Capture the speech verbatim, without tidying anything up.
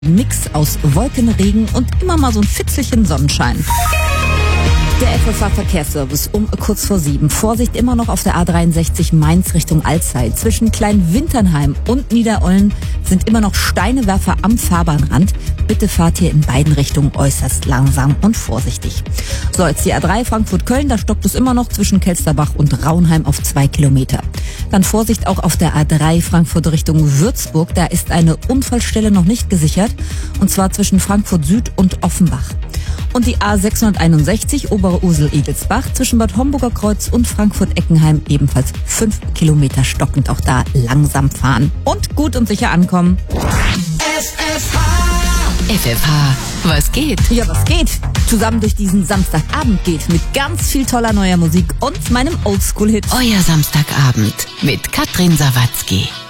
Mix aus Wolken, Regen und immer mal so ein Fitzelchen Sonnenschein. Der F F H-Verkehrsservice um kurz vor sieben. Vorsicht immer noch auf der A dreiundsechzig Mainz Richtung Alzey. Zwischen Kleinwinternheim und Niederollen sind immer noch Steinewerfer am Fahrbahnrand. Bitte fahrt hier in beiden Richtungen äußerst langsam und vorsichtig. So, jetzt die A drei Frankfurt-Köln. Da stoppt es immer noch zwischen Kelsterbach und Raunheim auf zwei Kilometer. Dann Vorsicht auch auf der A drei Frankfurt Richtung Würzburg. Da ist eine Unfallstelle noch nicht gesichert. Und zwar zwischen Frankfurt Süd und Offenbach. Und die A sechshunderteinundsechzig Obere Ursel-Egelsbach zwischen Bad Homburger Kreuz und Frankfurt-Eckenheim ebenfalls fünf Kilometer stockend. Auch da langsam fahren und gut und sicher ankommen. F F H. F F H, was geht? Ja, was geht? Zusammen durch diesen Samstagabend geht mit ganz viel toller neuer Musik und meinem Oldschool-Hit. Euer Samstagabend mit Katrin Sawatzki.